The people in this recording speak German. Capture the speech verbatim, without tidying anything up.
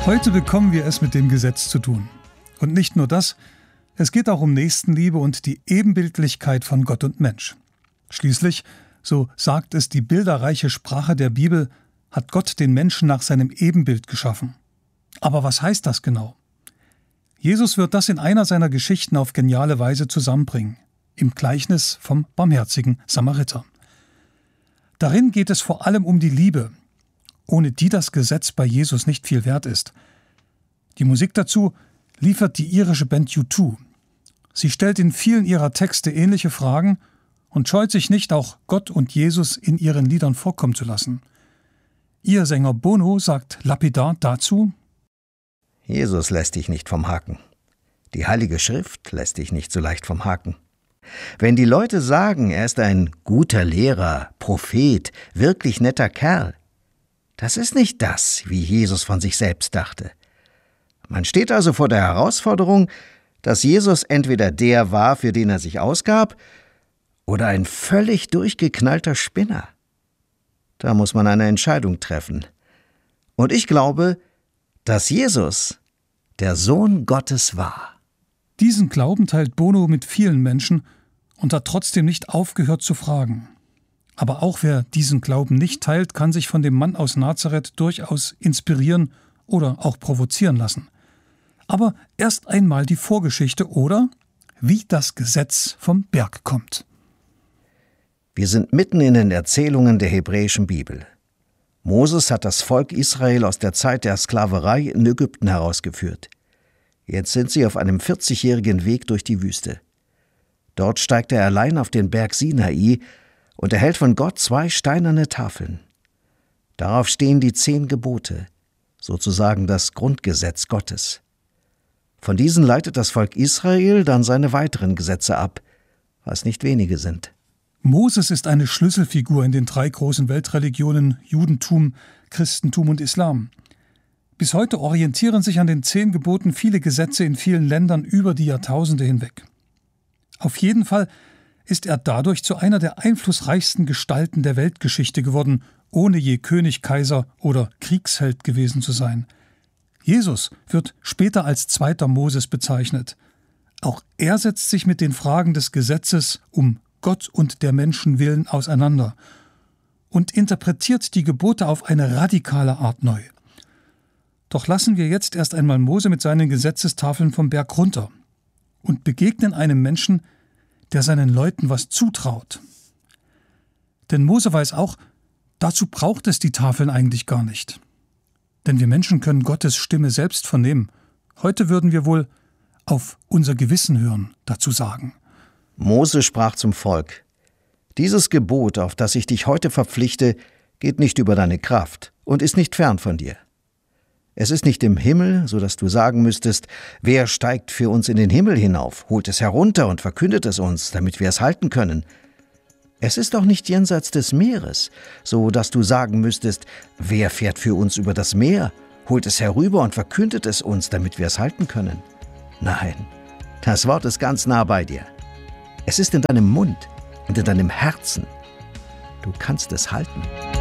Heute bekommen wir es mit dem Gesetz zu tun. Und nicht nur das, es geht auch um Nächstenliebe und die Ebenbildlichkeit von Gott und Mensch. Schließlich, so sagt es die bilderreiche Sprache der Bibel, hat Gott den Menschen nach seinem Ebenbild geschaffen. Aber was heißt das genau? Jesus wird das in einer seiner Geschichten auf geniale Weise zusammenbringen, im Gleichnis vom barmherzigen Samariter. Darin geht es vor allem um die Liebe, ohne die das Gesetz bei Jesus nicht viel wert ist. Die Musik dazu liefert die irische Band U zwei. Sie stellt in vielen ihrer Texte ähnliche Fragen und scheut sich nicht, auch Gott und Jesus in ihren Liedern vorkommen zu lassen. Ihr Sänger Bono sagt lapidar dazu: Jesus lässt dich nicht vom Haken. Die Heilige Schrift lässt dich nicht so leicht vom Haken. Wenn die Leute sagen, er ist ein guter Lehrer, Prophet, wirklich netter Kerl, das ist nicht das, wie Jesus von sich selbst dachte. Man steht also vor der Herausforderung, dass Jesus entweder der war, für den er sich ausgab, oder ein völlig durchgeknallter Spinner. Da muss man eine Entscheidung treffen. Und ich glaube, dass Jesus der Sohn Gottes war. Diesen Glauben teilt Bono mit vielen Menschen und hat trotzdem nicht aufgehört zu fragen. Aber auch wer diesen Glauben nicht teilt, kann sich von dem Mann aus Nazareth durchaus inspirieren oder auch provozieren lassen. Aber erst einmal die Vorgeschichte oder wie das Gesetz vom Berg kommt. Wir sind mitten in den Erzählungen der hebräischen Bibel. Moses hat das Volk Israel aus der Zeit der Sklaverei in Ägypten herausgeführt. Jetzt sind sie auf einem vierzigjährigen Weg durch die Wüste. Dort steigt er allein auf den Berg Sinai und erhält von Gott zwei steinerne Tafeln. Darauf stehen die zehn Gebote, sozusagen das Grundgesetz Gottes. Von diesen leitet das Volk Israel dann seine weiteren Gesetze ab, was nicht wenige sind. Moses ist eine Schlüsselfigur in den drei großen Weltreligionen Judentum, Christentum und Islam. Bis heute orientieren sich an den zehn Geboten viele Gesetze in vielen Ländern über die Jahrtausende hinweg. Auf jeden Fall ist er dadurch zu einer der einflussreichsten Gestalten der Weltgeschichte geworden, ohne je König, Kaiser oder Kriegsheld gewesen zu sein. Jesus wird später als zweiter Moses bezeichnet. Auch er setzt sich mit den Fragen des Gesetzes um Gott und der Menschen willen auseinander und interpretiert die Gebote auf eine radikale Art neu. Doch lassen wir jetzt erst einmal Mose mit seinen Gesetzestafeln vom Berg runter und begegnen einem Menschen, der seinen Leuten was zutraut. Denn Mose weiß auch, dazu braucht es die Tafeln eigentlich gar nicht. Denn wir Menschen können Gottes Stimme selbst vernehmen. Heute würden wir wohl auf unser Gewissen hören, dazu sagen. Mose sprach zum Volk: Dieses Gebot, auf das ich dich heute verpflichte, geht nicht über deine Kraft und ist nicht fern von dir. Es ist nicht im Himmel, so dass du sagen müsstest, wer steigt für uns in den Himmel hinauf, holt es herunter und verkündet es uns, damit wir es halten können. Es ist auch nicht jenseits des Meeres, so dass du sagen müsstest, wer fährt für uns über das Meer, holt es herüber und verkündet es uns, damit wir es halten können. Nein, das Wort ist ganz nah bei dir. Es ist in deinem Mund und in deinem Herzen. Du kannst es halten.